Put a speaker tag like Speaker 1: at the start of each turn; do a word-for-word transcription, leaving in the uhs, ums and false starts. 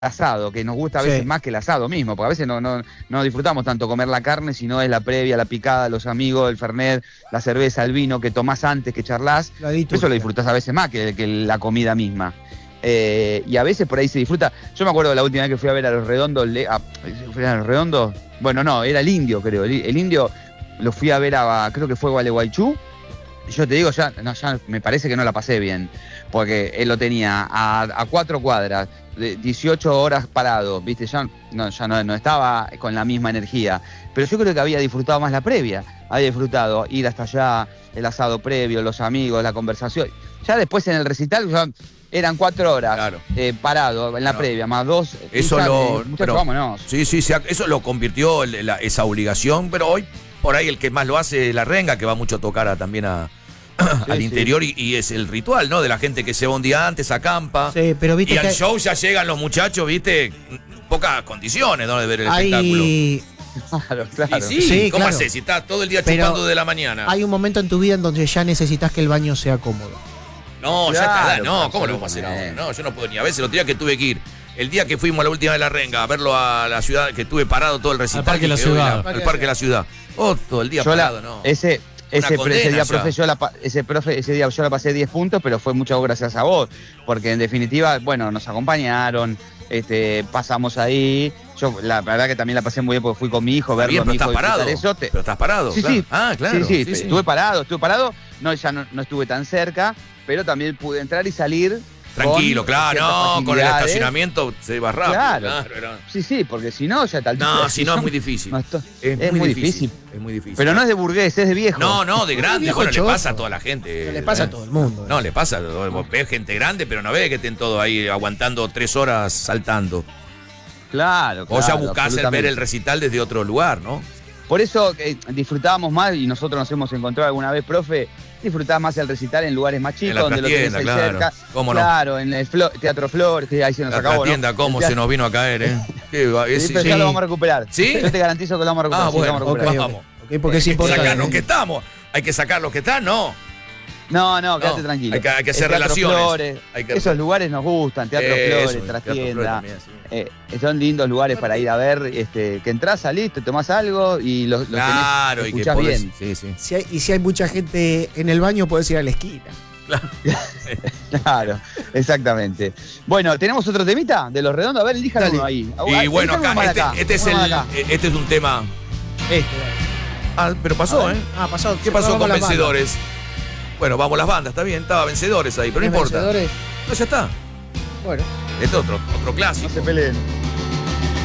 Speaker 1: asado, que nos gusta a veces
Speaker 2: Sí.
Speaker 1: más que el asado mismo, porque a veces no, no, no disfrutamos tanto comer la carne, sino es la previa, la picada, los amigos, el fernet, la cerveza, el vino que tomás antes, que charlás.
Speaker 2: La liturgia.
Speaker 1: Eso lo disfrutás a veces más que, que la comida misma. Eh, y a veces por ahí se disfruta. Yo me acuerdo la última vez que fui a ver a Los Redondos, le, a, ¿fui a Los Redondos? Bueno, no, era el Indio, creo. El, el Indio lo fui a ver a, creo que fue a Gualeguaychú. Y yo te digo, ya, no, ya me parece que no la pasé bien, porque él lo tenía a, a cuatro cuadras, de dieciocho horas parado, ¿viste? Ya, no, ya no, no estaba con la misma energía. Pero yo creo que había disfrutado más la previa. Había disfrutado ir hasta allá, el asado previo, los amigos, la conversación. Ya después en el recital ya eran cuatro horas
Speaker 3: Claro.
Speaker 1: eh, parado en la
Speaker 3: No.
Speaker 1: previa, más dos.
Speaker 3: Eso
Speaker 1: quizás,
Speaker 3: lo.
Speaker 1: eh, muchachos,
Speaker 3: pero-
Speaker 1: vámonos.
Speaker 3: Sí, sí, se ha- eso lo convirtió en la- esa obligación, pero hoy por ahí el que más lo hace es la renga, que va mucho a tocar a- también a, al
Speaker 1: sí.
Speaker 3: interior y, y es el ritual, ¿no? De la gente que se va un día antes, acampa.
Speaker 2: Sí, pero viste
Speaker 3: Y al
Speaker 2: que
Speaker 3: show ya llegan los muchachos, ¿viste? En pocas condiciones, ¿no? De ver el espectáculo.
Speaker 2: hay,
Speaker 1: Claro, claro.
Speaker 3: Y sí,
Speaker 2: Sí,
Speaker 3: ¿cómo
Speaker 2: claro.
Speaker 3: haces? Si estás todo el día
Speaker 2: Pero
Speaker 3: chupando de la mañana.
Speaker 2: hay un momento en tu vida en donde ya necesitas que el baño sea cómodo.
Speaker 3: No, ya
Speaker 1: Claro,
Speaker 3: está. No, ¿cómo lo vamos a hacer ahora?
Speaker 1: absolutamente.
Speaker 3: No, yo no puedo ni. A veces los días que tuve que ir, el día que fuimos la última de la renga a verlo a la ciudad, que estuve parado todo el recital.
Speaker 4: Parque
Speaker 3: que
Speaker 4: La
Speaker 3: quedó
Speaker 4: Ciudad.
Speaker 3: en Al Parque de la Ciudad. Oh, todo el día
Speaker 1: Yo la-
Speaker 3: parado, ¿no?
Speaker 1: ese, ese,
Speaker 3: condena
Speaker 1: ese día,
Speaker 3: ya.
Speaker 1: profe, yo la, pa- ese, profe, ese día yo la pasé diez puntos, pero fue mucho gracias a vos, porque en definitiva, bueno, nos acompañaron, este, pasamos ahí. Yo la verdad que también la pasé muy bien porque fui con mi hijo,
Speaker 3: Está
Speaker 1: verlo
Speaker 3: bien,
Speaker 1: a
Speaker 3: pero
Speaker 1: mi
Speaker 3: estás
Speaker 1: hijo
Speaker 3: parado.
Speaker 1: disfrutar eso. te-
Speaker 3: Pero estás parado.
Speaker 1: Sí,
Speaker 3: claro.
Speaker 1: sí.
Speaker 3: Ah, claro.
Speaker 1: Sí, sí, estuve parado, estuve parado. No, ya no, no estuve tan cerca, pero también pude entrar y salir.
Speaker 3: Tranquilo,
Speaker 1: con
Speaker 3: claro,
Speaker 1: ciertas
Speaker 3: no, con el
Speaker 1: facilidades.
Speaker 3: estacionamiento se va rápido.
Speaker 1: Claro.
Speaker 3: era-
Speaker 1: Sí, sí, porque si no, ya tal
Speaker 3: No, si no es muy difícil.
Speaker 1: No, esto-
Speaker 3: Es,
Speaker 1: muy difícil.
Speaker 3: Es muy difícil.
Speaker 1: Pero no es de burgués, es de viejo.
Speaker 3: No, no, de grande.
Speaker 2: viejo
Speaker 3: Bueno, le
Speaker 2: choto.
Speaker 3: pasa a toda la gente.
Speaker 2: No le pasa
Speaker 3: ¿eh?
Speaker 2: a todo el mundo.
Speaker 3: No, le pasa. Vos ves gente grande, pero no ves que estén todos ahí aguantando tres horas saltando.
Speaker 1: Claro,
Speaker 3: O ya
Speaker 1: claro,
Speaker 3: buscás el ver
Speaker 1: absolutamente.
Speaker 3: el recital desde otro lugar, ¿no?
Speaker 1: Por eso eh, disfrutábamos más, y nosotros nos hemos encontrado alguna vez, profe, disfrutábamos más el recital en lugares más chicos,
Speaker 3: la
Speaker 1: donde lo tenés
Speaker 3: trastienda,
Speaker 1: ahí
Speaker 3: claro.
Speaker 1: cerca.
Speaker 3: ¿Cómo no?
Speaker 1: Claro, en el Flo- Teatro Flor, que ahí se nos
Speaker 3: La
Speaker 1: acabó, ¿no?
Speaker 3: tienda, cómo
Speaker 1: El
Speaker 3: se nos vino a caer, ¿eh? Qué va-
Speaker 1: teatro-
Speaker 3: ese-
Speaker 1: Sí, pero ya
Speaker 2: sí.
Speaker 1: lo vamos a recuperar.
Speaker 3: ¿Sí?
Speaker 1: Yo te garantizo que lo vamos a recuperar.
Speaker 3: Ah,
Speaker 1: sí, lo
Speaker 3: bueno,
Speaker 1: vamos a
Speaker 2: Ok,
Speaker 1: recuperar.
Speaker 2: ok.
Speaker 3: vamos.
Speaker 2: Ok, porque es
Speaker 3: Hay que
Speaker 2: importante.
Speaker 3: sacar los que estamos. Hay que sacar los que están, no.
Speaker 1: No, no, quédate
Speaker 3: No,
Speaker 1: tranquilo.
Speaker 3: hay que- hay que hacer
Speaker 1: El Teatro
Speaker 3: relaciones.
Speaker 1: Flores,
Speaker 3: Hay que-
Speaker 1: esos lugares nos gustan, Teatro
Speaker 3: Eh,
Speaker 1: Flores,
Speaker 3: eso, Teatro Flores
Speaker 1: Trastienda.
Speaker 3: también, sí.
Speaker 1: Eh, son lindos lugares para ir a ver, este, que entras, salís, te tomás algo y lo, lo
Speaker 3: Claro,
Speaker 1: tenés,
Speaker 3: y que
Speaker 1: escuchás
Speaker 3: podés-
Speaker 1: bien.
Speaker 3: Sí, sí.
Speaker 2: Si hay- y si hay mucha gente en el baño, puedes ir a la esquina.
Speaker 1: Claro, exactamente. Bueno, ¿tenemos otro temita de Los Redondos? A ver, elíjalo
Speaker 2: Dale.
Speaker 1: uno ahí.
Speaker 3: Y bueno,
Speaker 1: Elíjalo uno
Speaker 3: acá,
Speaker 1: más
Speaker 3: este,
Speaker 1: acá,
Speaker 3: este es
Speaker 1: uno más
Speaker 3: el,
Speaker 1: acá.
Speaker 3: este es un tema.
Speaker 2: Este,
Speaker 3: Ah, pero pasó, ¿eh?
Speaker 2: Ah, pasó.
Speaker 3: ¿Qué pasó con
Speaker 2: las bandas.
Speaker 3: vencedores? Bueno, vamos las bandas, está bien, estaba vencedores ahí, pero no
Speaker 2: ¿Tenés
Speaker 3: importa.
Speaker 2: vencedores?
Speaker 3: No, ya está.
Speaker 2: Bueno.
Speaker 3: Este es otro, otro
Speaker 1: No
Speaker 3: clásico.
Speaker 1: se peleen.